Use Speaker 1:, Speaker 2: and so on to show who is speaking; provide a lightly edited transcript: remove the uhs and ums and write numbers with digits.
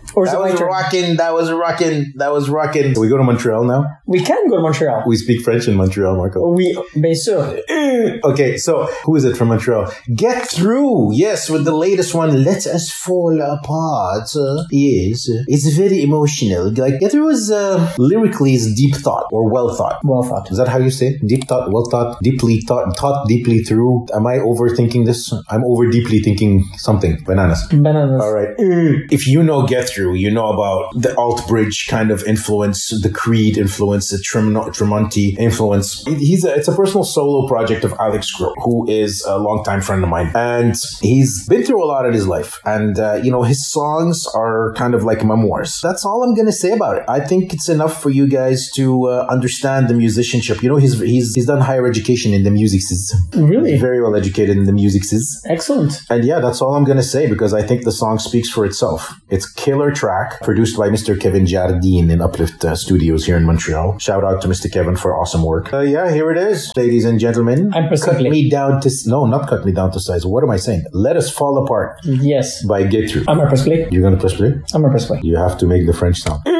Speaker 1: Or is it
Speaker 2: That
Speaker 1: my
Speaker 2: was
Speaker 1: turn?
Speaker 2: rocking. That was rocking. That was rocking. We go to Montreal now.
Speaker 1: We can go to Montreal.
Speaker 2: We speak French in Montreal, Marco.
Speaker 1: Oui, bien sûr.
Speaker 2: Okay, so who is it from Montreal? Get Through. Yes, with the latest one, Let Us Fall Apart. Yes, it's very emotional. Like Get Through is lyrically is deep thought or well thought.
Speaker 1: Well thought.
Speaker 2: Is that how you say it? Deep thought, well thought, deeply thought deeply through. Am I overthinking this? I'm over deeply thinking something. Bananas.
Speaker 1: Bananas.
Speaker 2: All right. If you know Get Through, you know about the alt bridge kind of influence, the Creed influence, the Tremonti influence. It's a personal solo project of Alex Groh, who is a longtime friend of mine, and he's been through a lot in his life. And his songs are kind of like memoirs. That's all I'm gonna say about it. I think it's enough for you guys to understand the musicianship. You know, he's done higher education in the music.
Speaker 1: Really?
Speaker 2: He's very well educated in the music.
Speaker 1: Excellent.
Speaker 2: And yeah, that's all I'm going to say because I think the song speaks for itself. It's killer track produced by Mr. Kevin Jardine in Uplift Studios here in Montreal. Shout out to Mr. Kevin for awesome work. Yeah, here it is, ladies and gentlemen.
Speaker 1: I'm pressing play.
Speaker 2: Not cut me down to size. What am I saying? Let Us Fall Apart.
Speaker 1: Yes.
Speaker 2: By Get Through.
Speaker 1: I'm going to press play.
Speaker 2: You're going to press play?
Speaker 1: I'm going to press play.
Speaker 2: You have to make the French sound.